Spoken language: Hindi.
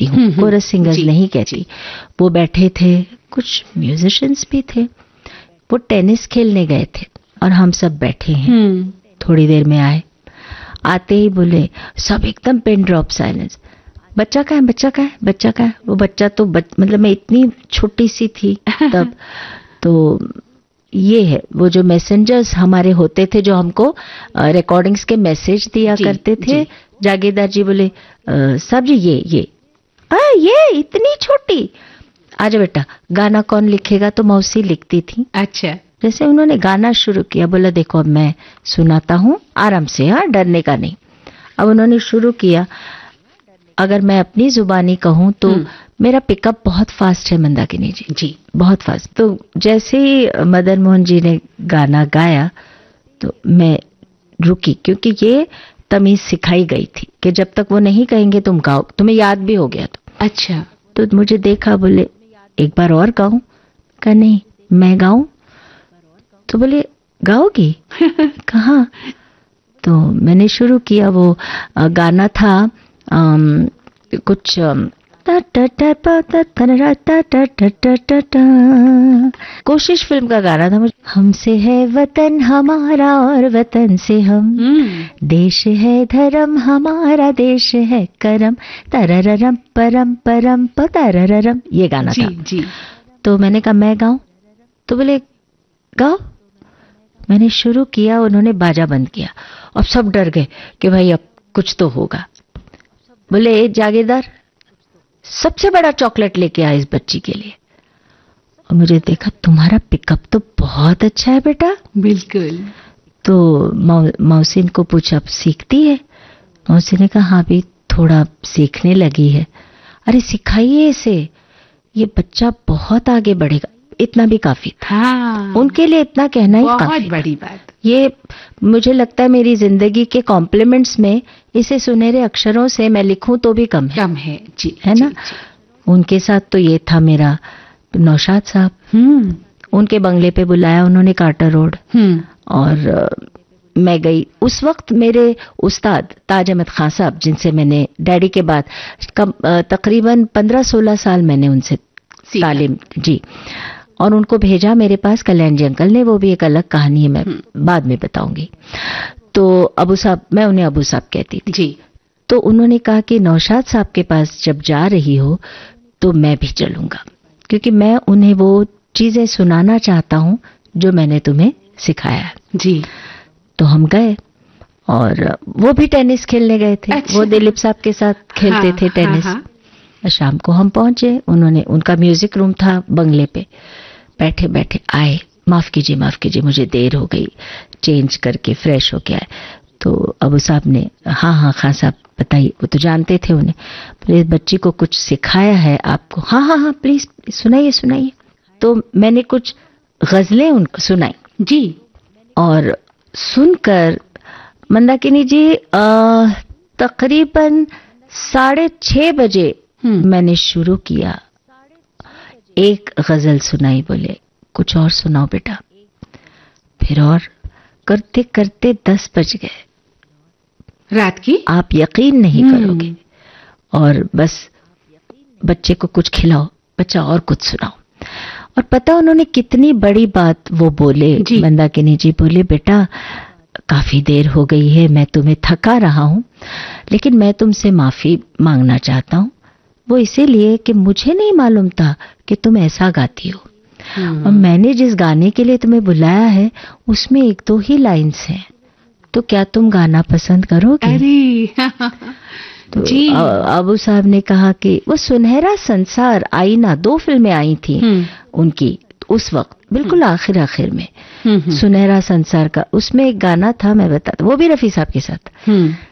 कहती हूँ, कोरस सिंगर्स नहीं कहती। वो बैठे थे, कुछ म्यूजिशियंस भी थे, वो टेनिस खेलने गए थे और हम सब बैठे हैं। थोड़ी देर में आते ही बोले सब एकदम पिन ड्रॉप साइलेंस, बच्चा कहाँ है, बच्चा कहाँ है, बच्चा कहाँ है। वो बच्चा तो मतलब मैं इतनी छोटी सी थी तब। तो ये है वो जो मैसेंजर्स हमारे होते थे जो हमको रिकॉर्डिंग्स के मैसेज दिया करते थे। जागीरदार जी बोले साहब जी ये इतनी छोटी, आजा बेटा गाना कौन लिखेगा, तो मौसी लिखती थी। अच्छा। जैसे उन्होंने गाना शुरू किया, बोला देखो अब मैं सुनाता हूँ आराम से, हाँ डरने का नहीं। अब उन्होंने शुरू किया, अगर मैं अपनी जुबानी कहूँ तो मेरा पिकअप बहुत फास्ट है मंदाकिनी जी, बहुत फास्ट। तो जैसे ही मदन मोहन जी ने गाना गाया तो मैं रुकी, क्योंकि ये तमीज सिखाई गई थी कि जब तक वो नहीं कहेंगे तुम गाओ, तुम्हें याद भी हो गया तो। अच्छा। तो मुझे देखा, बोले एक बार और गाऊं, कहा नहीं मैं गाऊं। तो बोले गाओगी कहाँ? तो मैंने शुरू किया, वो गाना था कुछ कोशिश फिल्म का गाना था। हमसे है वतन हमारा और वतन से हम, देश है धर्म हमारा देश है करम, तरररम परम परम तरररम, ये गाना था। जी। तो मैंने कहा मैं गाऊं, तो बोले गाओ। मैंने शुरू किया, उन्होंने बाजा बंद किया और सब डर गए कि भाई अब कुछ तो होगा। बोले जागीरदार सबसे बड़ा चॉकलेट लेके आए इस बच्ची के लिए। और मुझे देखा तुम्हारा पिकअप तो बहुत अच्छा है बेटा। बिल्कुल। तो मौसी को पूछा सीखती है? मौसी ने कहा हाँ भी थोड़ा सीखने लगी है। अरे सिखाइए इसे, ये बच्चा बहुत आगे बढ़ेगा। इतना भी काफी था। हाँ, उनके लिए इतना कहना ही काफी, बहुत बड़ी बात। ये मुझे लगता है मेरी जिंदगी के कॉम्प्लीमेंट्स में इसे सुनहरे अक्षरों से मैं लिखूं तो भी कम है जी, है ना। उनके साथ तो ये था मेरा। नौशाद साहब, उनके बंगले पे बुलाया उन्होंने, कार्टर रोड, और मैं गई। उस वक्त मेरे उस्ताद ताज अहमद खान साहब, जिनसे मैंने डैडी के बाद तकरीबन 15-16 साल मैंने उनसे तालीम जी, और उनको भेजा मेरे पास कल्याण जी अंकल ने। वो भी एक अलग कहानी है, मैं बाद में बताऊंगी। तो अबू साहब, मैं उन्हें अबू साहब कहती थी जी। तो उन्होंने कहा कि नौशाद साहब के पास जब जा रही हो तो मैं भी चलूंगा, क्योंकि मैं उन्हें वो चीजें सुनाना चाहता हूं जो मैंने तुम्हें सिखाया जी। तो हम गए और वो भी टेनिस खेलने गए थे। अच्छा। वो दिलीप साहब के साथ खेलते थे टेनिस। शाम को हम पहुंचे, उनका म्यूजिक रूम था बंगले पे। बैठे बैठे आए, माफ कीजिए मुझे देर हो गई, चेंज करके फ्रेश होके आए। तो अबू साहब ने हाँ खान साहब बताइए, वो तो जानते थे उन्हें। बोले बच्ची को कुछ सिखाया है आपको? हाँ प्लीज सुनाइए। तो मैंने कुछ गजलें उनको सुनाई जी, और सुनकर मंदाकिनी जी तकरीबन 6:30 बजे मैंने शुरू किया। एक गजल सुनाई, बोले कुछ और सुनाओ बेटा। फिर और करते करते 10 बज गए रात की, आप यकीन नहीं करोगे। और बस बच्चे को कुछ खिलाओ, बच्चा और कुछ सुनाओ। और पता उन्होंने कितनी बड़ी बात वो बोले, मंदाकिनी जी बोले बेटा काफी देर हो गई है, मैं तुम्हें थका रहा हूं, लेकिन मैं तुमसे माफी मांगना चाहता हूं। वो इसीलिए कि मुझे नहीं मालूम था कि तुम ऐसा गाती हो, और मैंने जिस गाने के लिए तुम्हें बुलाया है उसमें 1-2 ही लाइन्स हैं, तो क्या तुम गाना पसंद करोगे? अरे तो अबू साहब ने कहा कि वो सुनहरा संसार, आईना, 2 फिल्में आई थी उनकी उस वक्त, बिल्कुल आखिर में। सुनहरा संसार का उसमें एक गाना था, मैं बताता, वो भी रफी साहब के साथ।